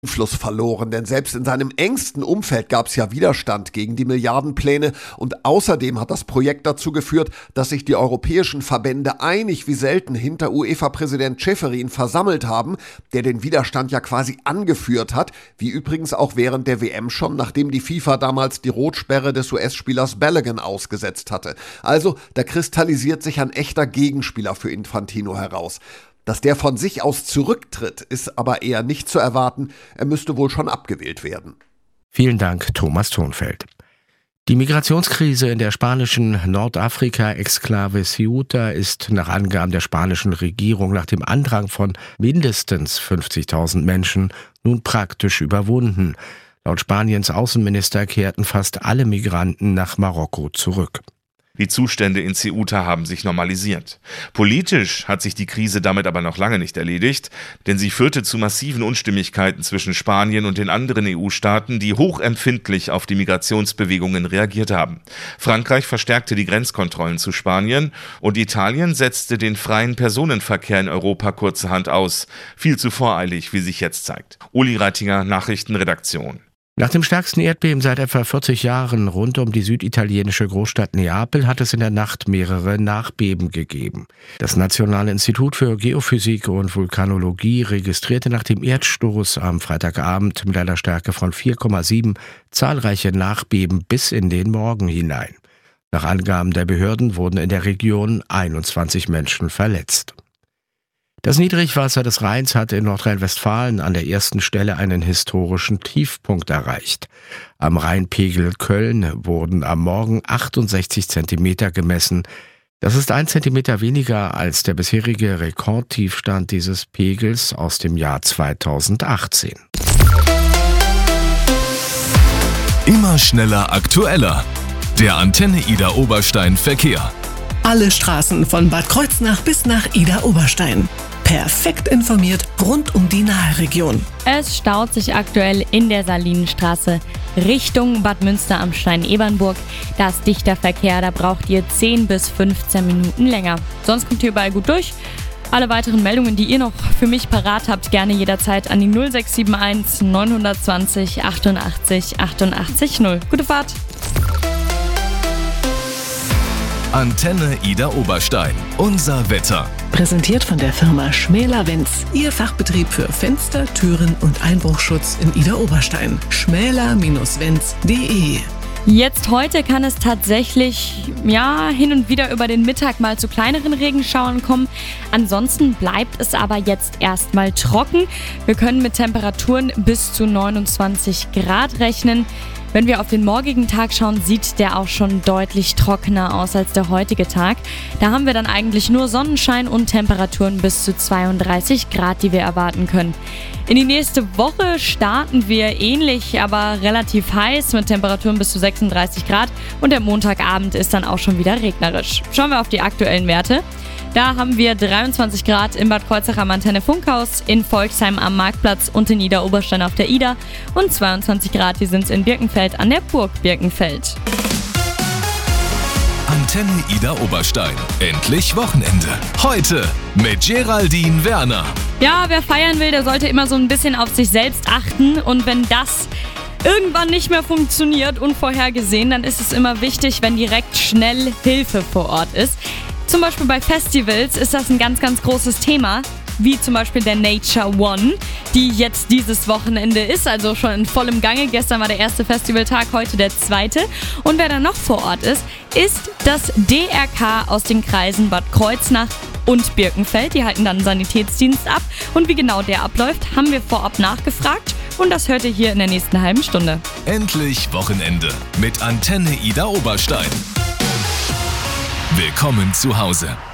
Einfluss verloren, denn selbst in seinem engsten Umfeld gab es ja Widerstand gegen die Milliardenpläne und außerdem hat das Projekt dazu geführt, dass sich die europäischen Verbände einig wie selten hinter UEFA-Präsident Ceferin versammelt haben, der den Widerstand ja quasi angeführt hat, wie übrigens auch während der WM schon, nachdem die FIFA damals die Rotsperre des US-Spielers Balogun ausgesetzt hatte. Also, da kristallisiert sich ein echter Gegenspieler für Infantino heraus. Dass der von sich aus zurücktritt, ist aber eher nicht zu erwarten. Er müsste wohl schon abgewählt werden. Vielen Dank, Thomas Thonfeld. Die Migrationskrise in der spanischen Nordafrika-Exklave Ceuta ist nach Angaben der spanischen Regierung nach dem Andrang von mindestens 50.000 Menschen nun praktisch überwunden. Laut Spaniens Außenminister kehrten fast alle Migranten nach Marokko zurück. Die Zustände in Ceuta haben sich normalisiert. Politisch hat sich die Krise damit aber noch lange nicht erledigt, denn sie führte zu massiven Unstimmigkeiten zwischen Spanien und den anderen EU-Staaten, die hochempfindlich auf die Migrationsbewegungen reagiert haben. Frankreich verstärkte die Grenzkontrollen zu Spanien und Italien setzte den freien Personenverkehr in Europa kurzerhand aus. Viel zu voreilig, wie sich jetzt zeigt. Uli Reitinger, Nachrichtenredaktion. Nach dem stärksten Erdbeben seit etwa 40 Jahren rund um die süditalienische Großstadt Neapel hat es in der Nacht mehrere Nachbeben gegeben. Das Nationale Institut für Geophysik und Vulkanologie registrierte nach dem Erdstoß am Freitagabend mit einer Stärke von 4,7 zahlreiche Nachbeben bis in den Morgen hinein. Nach Angaben der Behörden wurden in der Region 21 Menschen verletzt. Das Niedrigwasser des Rheins hat in Nordrhein-Westfalen an der ersten Stelle einen historischen Tiefpunkt erreicht. Am Rheinpegel Köln wurden am Morgen 68 Zentimeter gemessen. Das ist 1 Zentimeter weniger als der bisherige Rekordtiefstand dieses Pegels aus dem Jahr 2018. Immer schneller, aktueller. Der Antenne Ida Oberstein Verkehr. Alle Straßen von Bad Kreuznach bis nach Ida Oberstein. Perfekt informiert rund um die Naheregion. Es staut sich aktuell in der Salinenstraße Richtung Bad Münster am Stein-Ebernburg. Da ist dichter Verkehr, da braucht ihr 10 bis 15 Minuten länger. Sonst kommt ihr überall gut durch. Alle weiteren Meldungen, die ihr noch für mich parat habt, gerne jederzeit an die 0671 920 88 88 0. Gute Fahrt! Antenne Ida Oberstein. Unser Wetter. Präsentiert von der Firma Schmäler-Wenz. Ihr Fachbetrieb für Fenster, Türen und Einbruchschutz in Ida Oberstein. schmäler-wenz.de. Jetzt heute kann es tatsächlich hin und wieder über den Mittag mal zu kleineren Regenschauern kommen. Ansonsten bleibt es aber jetzt erstmal trocken. Wir können mit Temperaturen bis zu 29 Grad rechnen. Wenn wir auf den morgigen Tag schauen, sieht der auch schon deutlich trockener aus als der heutige Tag. Da haben wir dann eigentlich nur Sonnenschein und Temperaturen bis zu 32 Grad, die wir erwarten können. In die nächste Woche starten wir ähnlich, aber relativ heiß mit Temperaturen bis zu 36 Grad und der Montagabend ist dann auch schon wieder regnerisch. Schauen wir auf die aktuellen Werte. Da haben wir 23 Grad in Bad Kreuznach am Antenne Funkhaus, in Volksheim am Marktplatz und in Ida Oberstein auf der Ida und 22 Grad, die sind es in Birkenfeld an der Burg Birkenfeld. Antenne Ida Oberstein. Endlich Wochenende. Heute mit Geraldine Werner. Ja, wer feiern will, der sollte immer so ein bisschen auf sich selbst achten und wenn das irgendwann nicht mehr funktioniert, unvorhergesehen, dann ist es immer wichtig, wenn direkt schnell Hilfe vor Ort ist. Zum Beispiel bei Festivals ist das ein ganz, ganz großes Thema, wie zum Beispiel der Nature One, die jetzt dieses Wochenende ist, also schon in vollem Gange. Gestern war der erste Festivaltag, heute der zweite. Und wer dann noch vor Ort ist das DRK aus den Kreisen Bad Kreuznach und Birkenfeld. Die halten dann einen Sanitätsdienst ab. Und wie genau der abläuft, haben wir vorab nachgefragt. Und das hört ihr hier in der nächsten halben Stunde. Endlich Wochenende mit Antenne Ida Oberstein. Willkommen zu Hause.